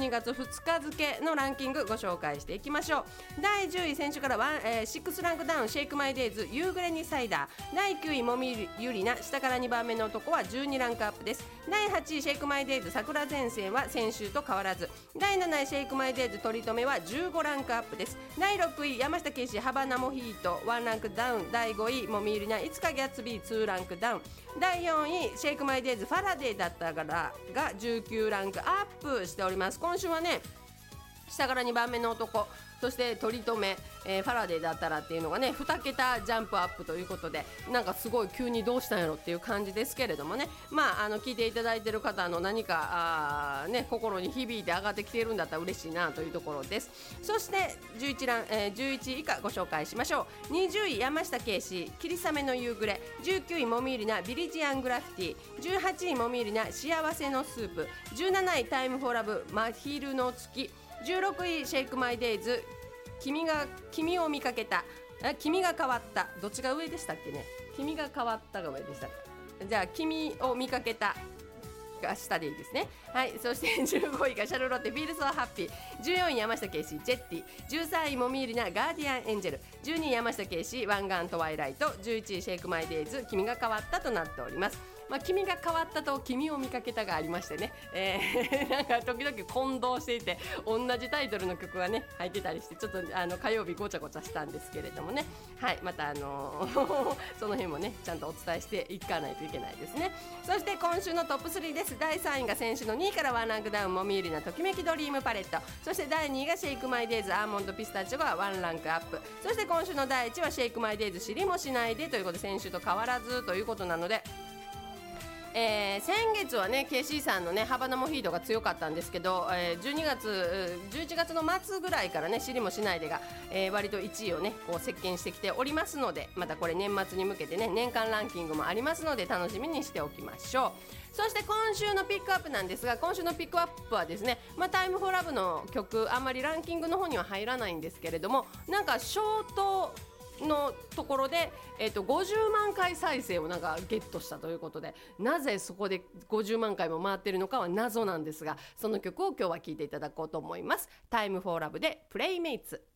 12月2日付のランキングご紹介していきましょう。第10位、先週から6ランクダウン、シェイクマイデイズ夕暮れにサイダー。第9位、もみゆりな下から2番目の男は12ランクアップです。第8位、シェイクマイデイズ桜前線は先週と変わらず。第7位、シェイクマイデイズ取り留めは15ランクアップです。第6位、山下圭司ハバナモヒート1ランクダウン。第5位、もみゆりないつかギャッツビー2ランクダウン。第4位、シェイクマイデイズファラデーだったからが19ランクアップしております。今週はね、下から2番目の男、そして取り留め、ファラデーだったらっていうのがね2桁ジャンプアップということで、なんかすごい急にどうしたんやろっていう感じですけれどもね、聞いていただいている方の何か心に響いて上がってきているんだったら嬉しいなというところです。そして11位以下ご紹介しましょう。20位、山下圭司霧雨の夕暮れ。19位、もみゆりなビリジアングラフィティ。18位、もみゆりな幸せのスープ。17位、タイムフォーラブ真昼の月。16位、シェイクマイデイズ君を見かけた、君が変わった、どっちが上でしたっけね。君が変わったが上でした。じゃあ君を見かけたが下でいいですね。はい、そして15位がシャルロッテフィールソーハッピー。14位、山下圭司ジェッティ。13位、もみゆりなガーディアンエンジェル。12位、山下圭司湾岸トワイライト。11位、シェイクマイデイズ君が変わったとなっております。君が変わったと君を見かけたがありましてね、なんか時々混同していて同じタイトルの曲がね入ってたりして、ちょっと火曜日ごちゃごちゃしたんですけれどもね、はい、またその辺もねちゃんとお伝えしていかないといけないですね。そして今週のトップ3です。第3位が先週の2位からワンランクダウン、もみゆりなときめきドリームパレット。そして第2位がシェイクマイデイズアーモンドピスタチオがワンランクアップ。そして今週の第1位はシェイクマイデイズ知りもしないでということで、先週と変わらずということなので、先月はね KC さんのねハバナモヒートが強かったんですけど、11月の末ぐらいからね知りもしないでが、割と1位をねこう席巻してきておりますので、またこれ年末に向けてね年間ランキングもありますので楽しみにしておきましょう。そして今週のピックアップなんですが、今週のピックアップはですね、タイムフォーラブの曲あんまりランキングの方には入らないんですけれども、なんかショートのところで、50万回再生をなんかゲットしたということで、なぜそこで50万回も回ってるのかは謎なんですが、その曲を今日は聴いていただこうと思います。タイムフォーラブでプレイメイツ。